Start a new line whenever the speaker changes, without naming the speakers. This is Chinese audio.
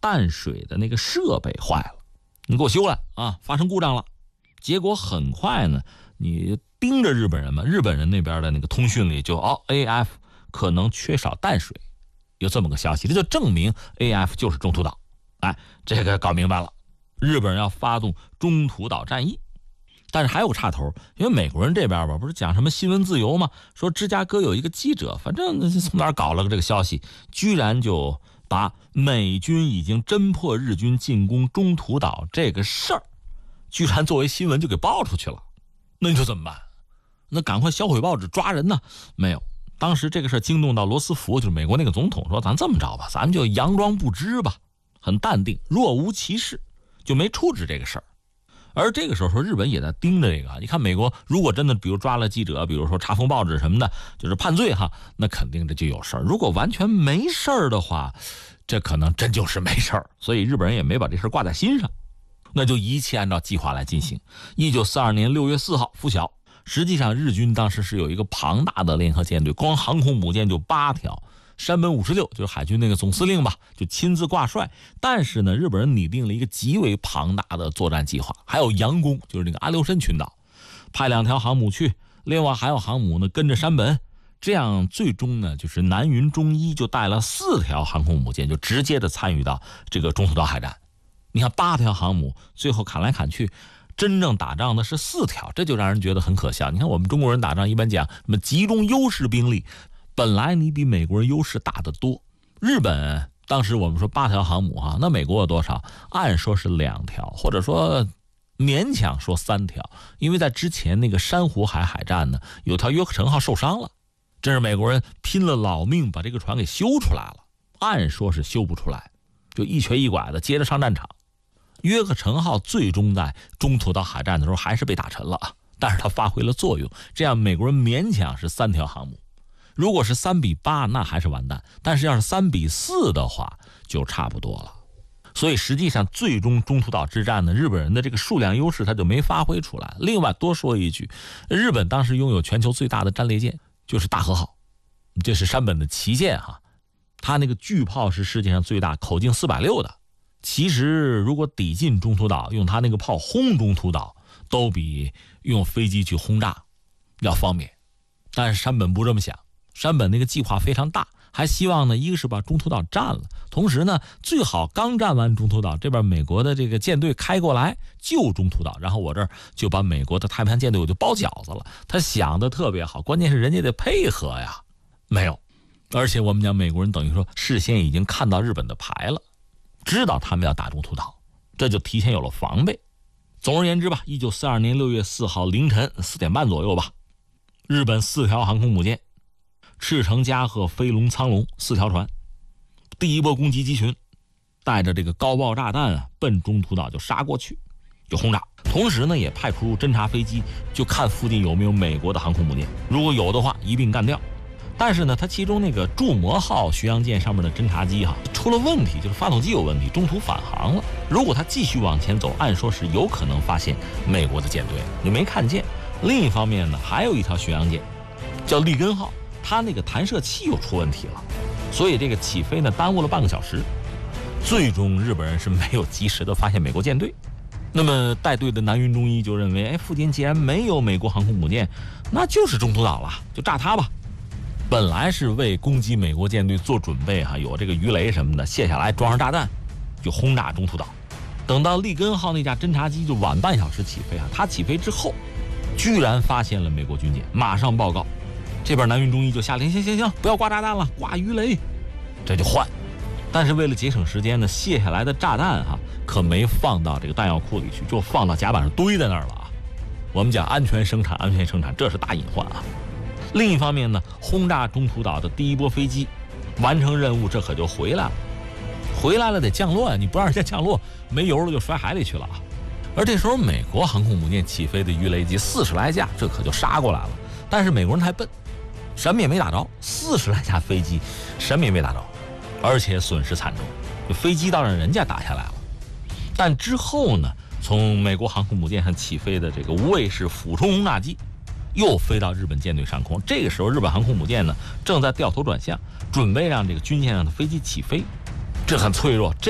淡水的那个设备坏了，你给我修了啊，发生故障了。结果很快呢，你盯着日本人嘛，日本人那边的那个通讯里就AF 可能缺少淡水，有这么个消息，这就证明 AF 就是中途岛。哎，这个搞明白了，日本人要发动中途岛战役。但是还有个岔头，因为美国人这边吧，不是讲什么新闻自由吗？说芝加哥有一个记者，反正从哪儿搞了个这个消息，居然就把美军已经侦破日军进攻中途岛这个事儿，居然作为新闻就给爆出去了。那你说怎么办？那赶快销毁报纸抓人呢？没有，当时这个事儿惊动到罗斯福，就是美国那个总统，说咱这么着吧，咱们就佯装不知吧，很淡定，若无其事，就没处置这个事儿。而这个时候说日本也在盯着这个，你看美国如果真的比如抓了记者，比如说查封报纸什么的，就是判罪哈，那肯定这就有事儿。如果完全没事儿的话，这可能真就是没事儿，所以日本人也没把这事儿挂在心上，那就一切按照计划来进行。1942年6月4号拂晓，实际上日军当时是有一个庞大的联合舰队，光航空母舰就8条。山本56就是海军那个总司令吧，就亲自挂帅。但是呢，日本人拟定了一个极为庞大的作战计划，还有佯攻，就是那个阿留申群岛，派2条航母去，另外还有航母呢跟着山本。这样最终呢，就是南云忠一就带了4条航空母舰，就直接的参与到这个中途岛海战。你看8条航母，最后砍来砍去，真正打仗的是4条，这就让人觉得很可笑。你看我们中国人打仗一般讲什么集中优势兵力，本来你比美国人优势大得多。日本当时我们说8条航母哈，那美国有多少？按说是2条，或者说勉强说3条，因为在之前那个珊瑚海海战呢，有条约克城号受伤了，这是美国人拼了老命把这个船给修出来了，按说是修不出来，就一瘸一拐的接着上战场。约克城号最终在中途岛海战的时候还是被打沉了啊，但是它发挥了作用，这样美国人勉强是3条航母。如果是3比8，那还是完蛋，但是要是3比4的话就差不多了。所以实际上最终中途岛之战呢，日本人的这个数量优势他就没发挥出来。另外多说一句，日本当时拥有全球最大的战列舰，就是大和号，这是山本的旗舰哈，它那个巨炮是世界上最大，口径460的。其实如果抵近中途岛，用它那个炮轰中途岛，都比用飞机去轰炸要方便。但是山本不这么想，山本那个计划非常大，还希望呢，一个是把中途岛占了，同时呢，最好刚占完中途岛，这边美国的这个舰队开过来救中途岛，然后我这儿就把美国的太平洋舰队我就包饺子了。他想的特别好，关键是人家得配合呀，没有。而且我们讲美国人等于说事先已经看到日本的牌了，知道他们要打中途岛，这就提前有了防备。总而言之吧，1942年6月4号凌晨4点半左右吧，日本4条航空母舰，赤城、加贺、飞龙、苍龙4条船，第一波攻击机群带着这个高爆炸弹啊，奔中途岛就杀过去，就轰炸。同时呢，也派出侦察飞机，就看附近有没有美国的航空母舰，如果有的话一并干掉。但是呢，它其中那个筑摩号巡洋舰上面的侦察机出了问题，就是发动机有问题，中途返航了。如果它继续往前走，按说是有可能发现美国的舰队，你没看见。另一方面呢，还有一条巡洋舰叫利根号，它那个弹射器又出问题了，所以这个起飞呢耽误了半个小时。最终日本人是没有及时的发现美国舰队。那么带队的南云忠一就认为，附近既然没有美国航空母舰，那就是中途岛了，就炸它吧。本来是为攻击美国舰队做准备有这个鱼雷什么的，卸下来装上炸弹就轰炸中途岛。等到利根号那架侦察机就晚半小时起飞它起飞之后居然发现了美国军舰，马上报告。这边南云忠一就下令，行，不要挂炸弹了，挂鱼雷，这就换。但是为了节省时间呢，卸下来的炸弹可没放到这个弹药库里去，就放到甲板上堆在那儿了啊。我们讲安全生产，这是大隐患啊。另一方面呢，轰炸中途岛的第一波飞机完成任务，这可就回来了得降落你不让人家降落，没油了就摔海里去了啊。而这时候美国航空母舰起飞的鱼雷机40来架，这可就杀过来了。但是美国人太笨，什么也没打着，40来架飞机什么也没打着，而且损失惨重，飞机倒让人家打下来了。但之后呢，从美国航空母舰上起飞的这个无畏式俯冲轰炸机又飞到日本舰队上空，这个时候日本航空母舰呢正在掉头转向，准备让这个军舰上的飞机起飞，这很脆弱。